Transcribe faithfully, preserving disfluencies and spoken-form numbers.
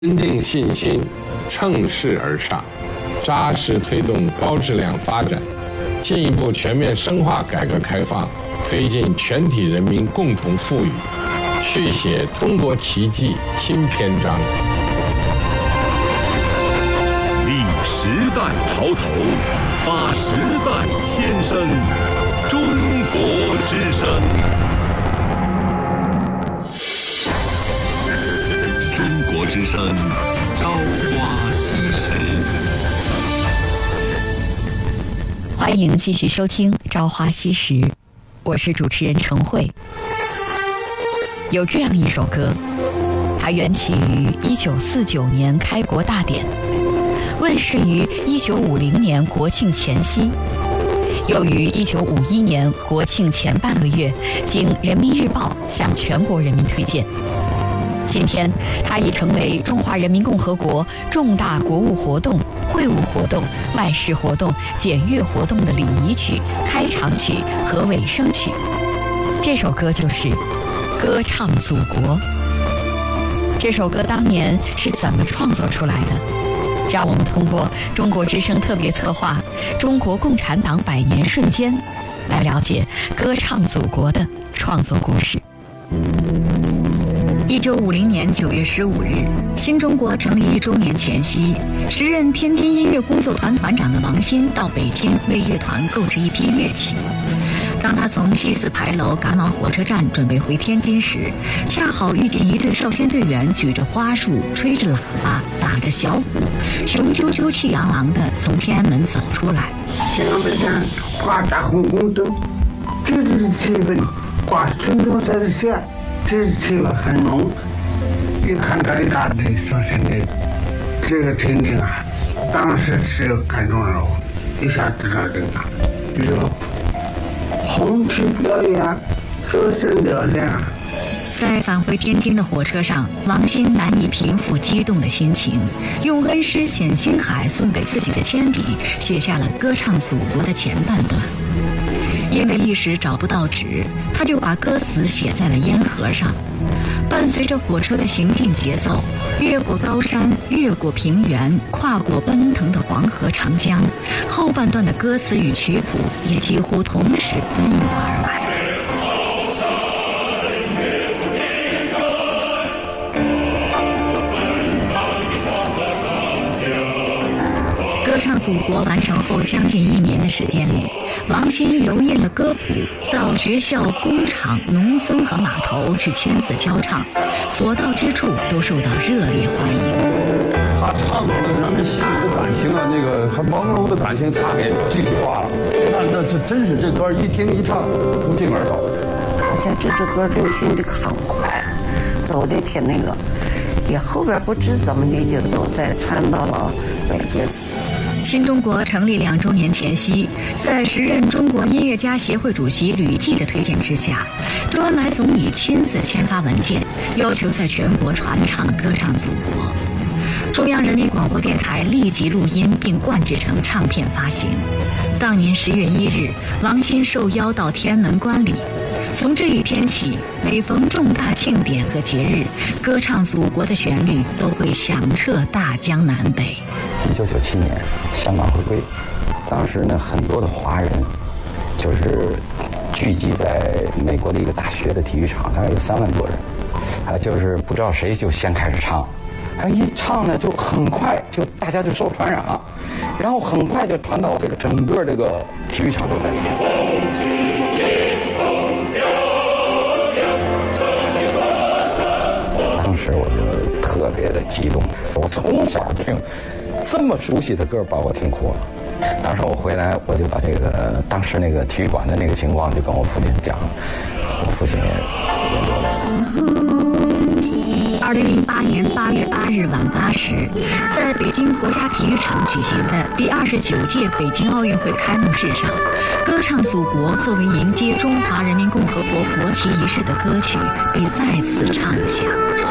坚定信心，乘势而上，扎实推动高质量发展，进一步全面深化改革开放，推进全体人民共同富裕，续写中国奇迹新篇章。 立时代潮头，发时代先声，中国之声。中国之声，朝花夕拾。 欢迎继续收听《朝花夕拾》，我是主持人陈慧。有这样一首歌，它缘起于一九四九年开国大典，问世于一九五零年国庆前夕，又于一九五一年国庆前半个月经《人民日报》向全国人民推荐。今天，它已成为中华人民共和国重大国务活动、会务活动、外事活动、检阅活动的礼仪曲、开场曲和尾声曲。这首歌就是《歌唱祖国》。这首歌当年是怎么创作出来的？让我们通过中国之声特别策划《中国共产党百年瞬间》来了解《歌唱祖国》的创作故事。 一九五零年九月十五日，新中国成立一周年前夕，时任天津音乐工作团团长的王新到北京为乐团购置一批乐器。当他从西四牌楼赶往火车站准备回天津时，恰好遇见一队少先队员举着花束，吹着喇叭，打着小鼓，雄赳赳气昂昂地从天安门走出来。 天安门上挂大红红灯，这就是气氛，挂孙中山的像，这气氛很浓。一看到一大队少先队，这个情景啊，当时是感动了我，一下知道这个这个红旗表演，说声嘹亮。 在返回天津的火车上，王新难以平复激动的心情，用恩师冼星海送给自己的铅笔写下了《歌唱祖国》的前半段。因为一时找不到纸，他就把歌词写在了烟盒上。伴随着火车的行进节奏，越过高山，越过平原，跨过奔腾的黄河长江，后半段的歌词与曲谱也几乎同时奔涌而来。歌唱祖国完成后将近一年的时间里，王新揉印了歌谱，到学校、工厂、农村和码头去亲自教唱，所到之处都受到热烈欢迎。 他唱出了人们心里的感情啊，那个很朦胧的感情，他给具体化了。那那这真是这歌一听一唱都进耳朵。 大家这首歌流行的很快，走的挺那个，也后边不知怎么的就走在传到了北京。 新中国成立两周年前夕，在时任中国音乐家协会主席吕骥的推荐之下，周恩来总理亲自签发文件，要求在全国传唱《歌唱祖国》。中央人民广播电台立即录音并灌制成唱片发行。当年十月一日，王新受邀到天安门观礼。从这一天起，每逢重大庆典和节日，《歌唱祖国》的旋律都会响彻大江南北。 一九九七年，香港回归，当时呢，很多的华人就是聚集在美国的一个大学的体育场，大概有三万多人，啊，就是不知道谁就先开始唱，他一唱呢，就很快就大家就受传染了，然后很快就传到这个整个这个体育场里面。当时我就特别的激动，我从小听这么熟悉的歌把我听哭了。当时我回来，我就把这个当时那个体育馆的那个情况就跟我父亲讲，我父亲也二零零八年八月八日晚八时，在北京国家体育场举行的第二十九届北京奥运会开幕式上，《歌唱祖国》作为迎接中华人民共和国国旗仪式的歌曲被再次唱响。